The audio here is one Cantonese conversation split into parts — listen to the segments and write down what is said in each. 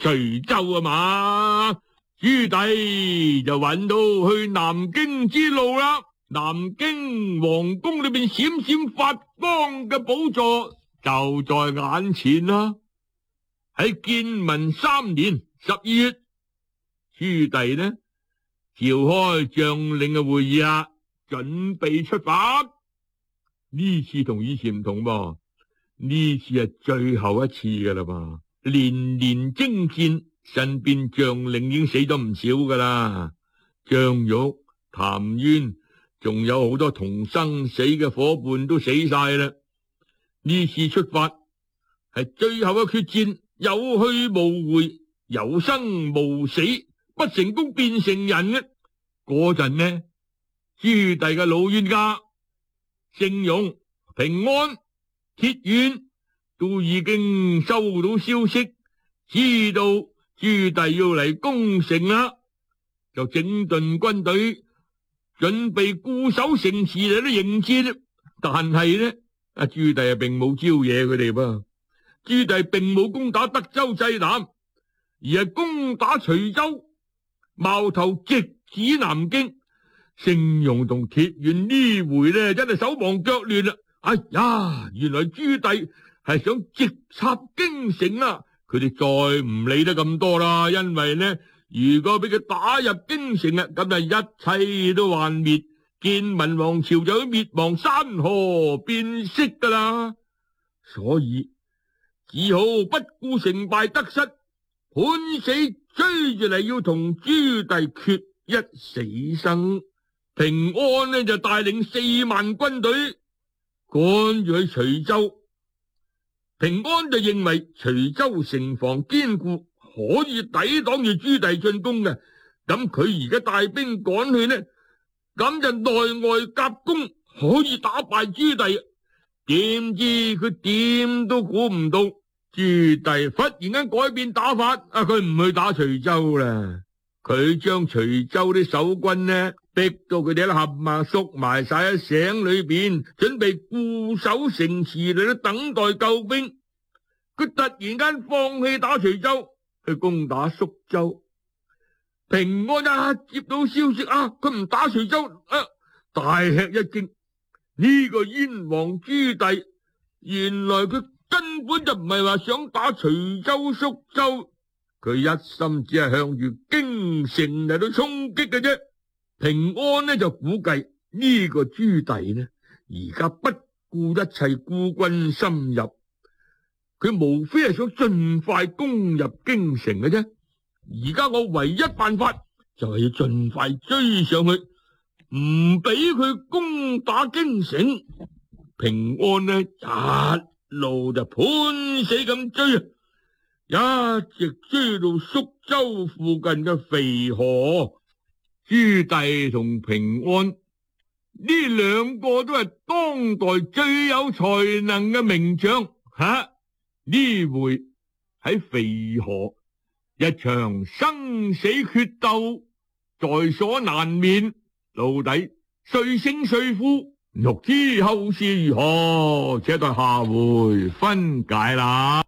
徐州啊嘛，朱棣就揾到去南京之路啦。南京皇宮裏邊閃閃發光嘅寶座就在眼前啦。喺建文3年12月，朱棣呢召開將領嘅會議啦，準備出發。呢次同以前唔同噃，呢次係最後一次噶啦嘛。連年征戰，身邊將領已經死咗唔少噶啦，張玉、譚淵，仲有好多同生死嘅伙伴都死晒啦。呢次出發係最後嘅決戰，有去無回，有生無死，不成功變成人嘅嗰陣呢，朱棣嘅老冤家盛庸、平安、鐵遠都已經收到消息，知道朱棣要嚟攻城啦，就整頓軍隊，準備固守城池嚟到迎戰。但係呢，朱棣並冇招惹佢哋噃。朱棣並冇攻打德州濟南，而係攻打徐州，矛頭直指南京。盛庸同鐵遠呢回呢，真係手忙腳亂啦！哎呀，原來朱棣係想直插京城啊！佢哋再唔理得咁多啦，因為呢，如果俾佢打入京城啊，咁就一切都幻滅，建文王朝就會滅亡，山河變色噶啦。所以只好不顧成敗得失，拼死追住嚟要同朱棣決一死生。平安呢就帶領4萬軍隊趕住去徐州。平安就認為徐州城防堅固，可以抵擋住朱棣進攻嘅。咁佢而家帶兵趕去呢，咁就內外夾攻，可以打敗朱棣。點知佢點都估唔到，朱棣忽然間改變打法，佢唔去打徐州啦，佢將徐州啲守軍呢逼到佢哋都合埋縮埋晒喺城裏邊，準備固守城池嚟到等待救兵。佢突然間放棄打徐州，去攻打宿州。平安接到消息佢唔打徐州，大吃一驚。呢個燕王朱棣，原來佢根本就唔係話想打徐州、宿州，佢一心只係向住京城嚟到衝擊嘅啫。平安呢就估計呢個朱棣呢，而家不顧一切孤軍深入，佢無非係想盡快攻入京城嘅啫。而家我唯一辦法就係要盡快追上去，唔俾佢攻打京城。平安呢一路就拼死咁追，一直追到宿州附近嘅肥河。朱棣同平安呢2個都係當代最有才能嘅名將，呢回喺肥河一場生死決鬥在所難免，到底誰勝誰負，欲知後事如何，且待下回分解啦。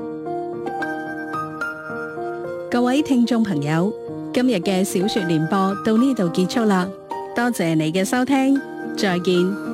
各位聽眾朋友，今日嘅小說聯播到呢度結束啦，多謝你嘅收聽，再見。